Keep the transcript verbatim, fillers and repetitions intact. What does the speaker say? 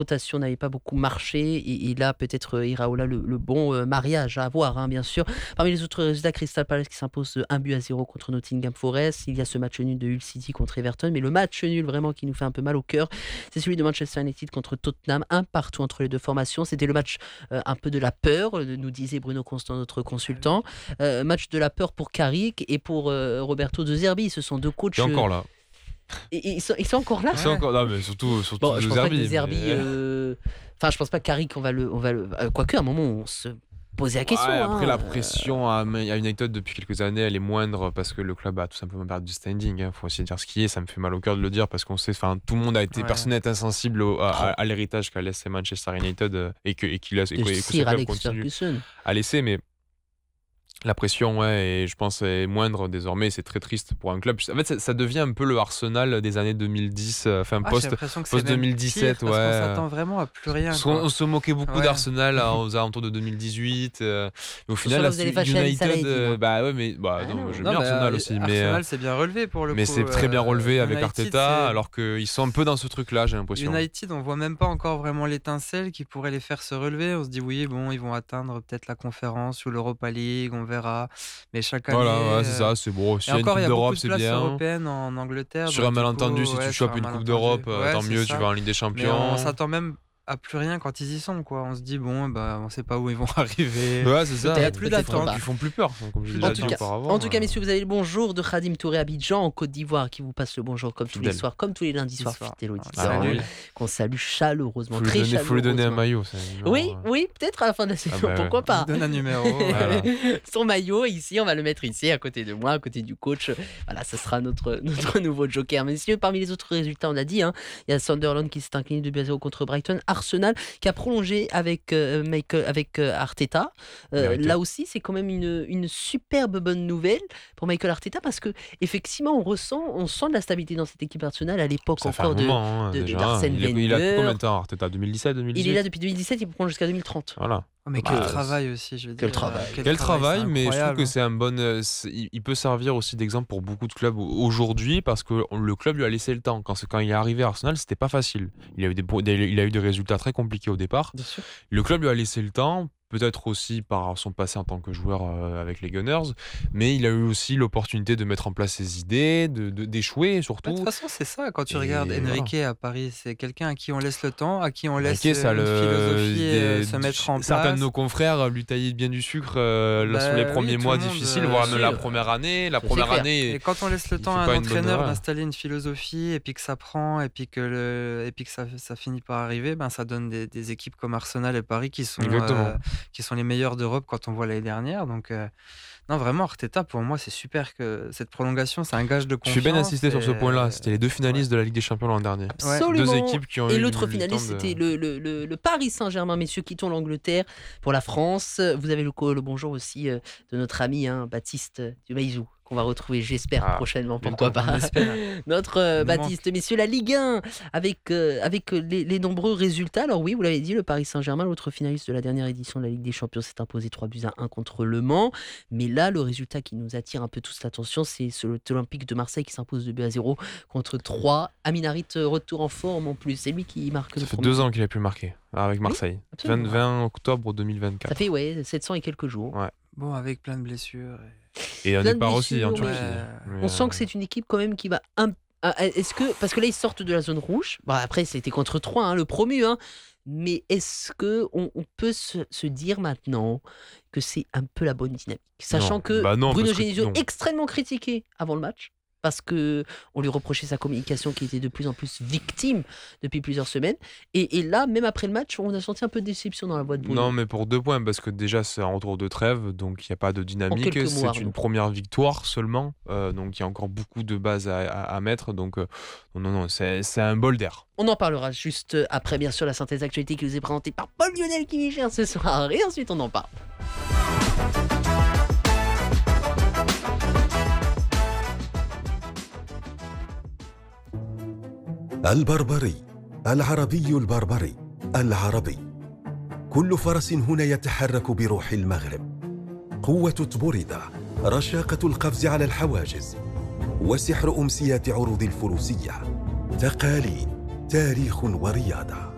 rotation n'avait pas beaucoup marché et, et là peut-être euh, Iraola le, le bon euh, mariage à avoir hein, bien sûr. Parmi les autres résultats, Crystal Palace qui s'impose de un but à zéro contre Nottingham Forest. Il y a ce match nul de Hull City contre Everton, mais le match nul vraiment qui nous fait un peu mal au cœur, c'est celui de Manchester United contre Tottenham, un partout entre les deux formations. C'était le match euh, un peu de la peur, euh, nous disait Bruno Constant, notre consultant. Euh, match de la peur pour Carrick et pour euh, Roberto De Zerbi. Ce sont deux coachs. T'es encore là. Et, et ils, sont, ils sont encore là. Ils sont encore là, mais surtout, surtout Bon, De je pense pas que Zerbi. De Zerbi. mais- euh, Enfin, je pense pas que Carrick, on va le, on va le. euh, Quoique, à un moment, on se posait la question. Ouais, après, hein. la pression à à United depuis quelques années, elle est moindre parce que le club a tout simplement perdu du standing. Il faut aussi dire ce qui est. Ça me fait mal au cœur de le dire parce qu'on sait, enfin, tout le monde a été, Ouais. personne n'est insensible au- à, à- à l'héritage qu'a laissé Manchester United euh, et que et qu'il laisse et De que, et que ce Sir club Alex continue Ferguson. à laisser. Mais la pression, ouais, et je pense est moindre désormais. C'est très triste pour un club. En fait, ça, ça devient un peu le Arsenal des années deux mille dix, euh, enfin Ah, j'ai post. l'impression que c'est post même deux mille dix-sept, pire, parce ouais. qu'on s'attend vraiment à plus rien. Parce qu'on- quoi. on se moquait beaucoup Ouais. d'Arsenal hein, aux alentours de deux mille dix-huit. euh, et au final, là, là, vous allez c'est fâcher Alice United. Salah, euh, dis-moi. bah ouais, mais bah, Ah non, non. j'aime Non, bien mais, Arsenal euh, aussi. Mais, Arsenal, euh, c'est bien relevé pour le mais coup. c'est très bien euh, relevé avec United, Arteta, c'est- alors qu'ils sont un peu dans ce truc-là, j'ai l'impression. United, on voit même pas encore vraiment l'étincelle qui pourrait les faire se relever. On se dit oui, bon, ils vont atteindre peut-être la conférence ou l'Europa League, on verra. Mais chaque année. Voilà, ouais, c'est euh, ça, c'est bon. Et S'il y a une encore, il Coupe y a beaucoup d'Europe, de c'est places bien. européennes en Angleterre. Sur donc un du malentendu, coup, si ouais, tu sur chopes un une Coupe malentendu. d'Europe, euh, Ouais, tant c'est mieux, ça. tu vas en Ligue des Mais Champions. on s'attend même à plus rien quand ils y sont, quoi. On se dit bon, bah, on sait pas où ils vont arriver. Ouais, c'est ça. Il y a Peut-être, plus peut-être d'attente. pas. Ils font plus peur, comme je l'ai En déjà tout dit cas- auparavant. En tout cas, euh. messieurs, vous avez le bonjour de Khadim Touré Abidjan en Côte d'Ivoire qui vous passe le bonjour comme tous les Fidèle. soirs, comme tous les lundis Ce soirs, soir. fidèle Ah, auditeur, salut. hein, qu'on salue chaleureusement, Faut lui très donner- faut lui donner un chaleureusement. maillot. ça, évidemment, Oui, ouais. oui, peut-être à la fin de la saison, bah ouais. pourquoi On pas. lui donne un numéro. Voilà. Son maillot ici, on va le mettre ici à côté de moi, à côté du coach. Voilà, ça sera notre, notre nouveau joker. Messieurs, parmi les autres résultats, on a dit, hein, il y a Sunderland qui s'est incliné deux buts à zéro contre Brighton, Arsenal qui a prolongé avec, euh, Michael- avec euh, Arteta. Euh, Mérité. là aussi, c'est quand même une, une superbe bonne nouvelle pour Michael Arteta parce que effectivement, on ressent, on sent de la stabilité dans cette équipe Arsenal à l'époque Ça fait un encore de. moment, hein, de- de- déjà. d'Arsène Il, est- il a Wenger. combien de temps, Arteta deux mille dix-sept, deux mille Il dix-huit est là depuis deux mille dix-sept, il prend jusqu'à deux mille trente. Voilà. Oh, mais quel Bah, travail aussi, je veux quel dire. travail. Quel travail, c'est mais je trouve incroyable, que hein. c'est un bon. euh, c'est- Il il peut servir aussi d'exemple pour beaucoup de clubs aujourd'hui parce que on- le club lui a laissé le temps. Quand, c'est- quand il est arrivé à Arsenal, c'était pas facile. Il a eu des, pro- des- il a eu des résultats très compliqués au départ. Bien sûr. Le club lui a laissé le temps. Peut-être aussi par son passé en tant que joueur euh, avec les Gunners, mais il a eu aussi l'opportunité de mettre en place ses idées, de, de- d'échouer Bah, surtout. De toute façon, c'est ça. Quand tu Et regardes voilà. Enrique à Paris, c'est quelqu'un à qui on laisse le temps, à qui on laisse Ok, ça euh, une le- philosophie euh, des- se mettre en place. Certains de nos confrères lui taillaient bien du sucre euh, là, Bah sur les oui, premiers tout mois le monde, difficiles, euh, voire bien même la sûr. première année. La C'est première clair. année, Et quand on laisse le il temps fait à pas un une bonne entraîneur erreur. d'installer une philosophie et puis que ça prend et puis que, le, et puis que ça, ça finit par arriver, ben ça donne des, des équipes comme Arsenal et Paris qui sont, Exactement. euh, qui sont les meilleures d'Europe quand on voit l'année dernière. Donc, euh, non, vraiment, Arteta, pour moi, c'est super que cette prolongation, c'est un gage de je confiance. suis bien insisté sur ce et- point-là. C'était les deux finalistes de la Ligue des Champions l'an dernier. Ouais. Absolument. Deux équipes qui ont eu Et eu l'autre le finaliste, temps de- c'était le, le, le, le Paris Saint-Germain, messieurs, quittons l'Angleterre pour la France. Vous avez le, co- le bonjour aussi euh, de notre ami hein, Baptiste Dumaizou, qu'on va retrouver, j'espère, Ah, prochainement, bientôt, pourquoi pas. on espère. Notre euh, Il nous Baptiste, messieurs, la Ligue un, avec, euh, avec les, les nombreux résultats. Alors oui, vous l'avez dit, le Paris Saint-Germain, l'autre finaliste de la dernière édition de la Ligue des Champions, s'est imposé trois buts à un contre Le Mans. Mais là, le résultat qui nous attire un peu tous l'attention, c'est ce l'Olympique de Marseille qui s'impose deux buts à zéro contre trois. Amin Harit, euh, retour en forme en plus. C'est lui qui marque Ça le fait premier. deux ans qu'il a pu marquer avec Marseille. absolument. vingt, vingt octobre deux mille Ça vingt-quatre. fait ouais, sept cents et quelques jours. Ouais. Bon, avec plein de blessures. et- Et un Plein de départ aussi en blessures, Turquie. ouais. Mais, On sent euh, que c'est une équipe quand même qui va un ah, est-ce que parce que là ils sortent de la zone rouge. Bon, après c'était contre trois hein, le promu hein. Mais est-ce que on, on peut se, se dire maintenant que c'est un peu la bonne dynamique, sachant Non. que Bah non, Bruno parce que- Genesio non. extrêmement critiqué avant le match parce que on lui reprochait sa communication qui était de plus en plus victime depuis plusieurs semaines et, et là même après le match on a senti un peu de déception dans la voix de Bruno. Non, mais pour deux points, parce que déjà c'est un retour de trêve, donc il n'y a pas de dynamique. quelques mots, C'est Arnaud. une première victoire seulement, euh, donc il y a encore beaucoup de bases à, à- à mettre. Donc euh, non, non, c'est c'est un bol d'air. On en parlera juste après bien sûr la synthèse d'actualité qui nous est présentée par Paul Lionel Guichard ce soir et ensuite on en parle. البربري العربي البربري العربي كل فرس هنا يتحرك بروح المغرب قوة تبوردة رشاقة القفز على الحواجز وسحر أمسيات عروض الفروسية تقاليد تاريخ ورياضة